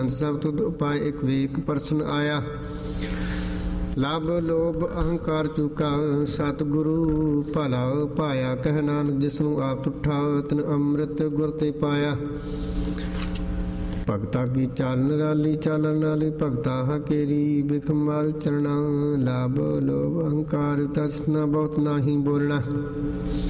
ਸਭ ਤੁਧ ਉਪਾਏ ਇੱਕ ਵੇਖ ਪਰਸਨ ਆਇਆ। ਲਾਭ ਲੋਭ ਅਹੰਕਾਰ ਚੁਕਾ ਸਤਿਗੁਰੂ ਭਲਾ ਪਾਇਆ। ਕਹਿ ਨਾਨਕ ਜਿਸਨੂੰ ਆਪ ਤੁਠਾ ਤਿਨ ਅੰਮ੍ਰਿਤ ਗੁਰ ਤੇ ਪਾਇਆ। ਭਗਤਾ ਕੀ ਚਾਲ ਨਿਰਾਲੀ ਚਾਲਨ ਨਾਲੀ ਭਗਤਾ ਹਕੇਰੀ ਬਿਖ ਮਲ ਚਰਣਾ। ਲਾਭ ਲੋਭ ਅਹੰਕਾਰ ਤਸ ਨ ਬਹੁਤ ਨਾਹੀ ਬੋਲਣਾ।